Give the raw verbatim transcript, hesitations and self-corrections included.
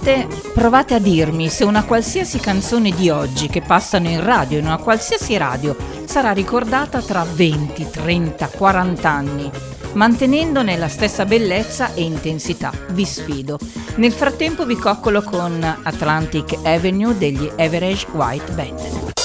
provate, provate a dirmi se una qualsiasi canzone di oggi che passano in radio, in una qualsiasi radio, sarà ricordata tra venti, trenta, quaranta anni, mantenendone la stessa bellezza e intensità. Vi sfido. Nel frattempo vi coccolo con Atlantic Avenue degli Average White Band.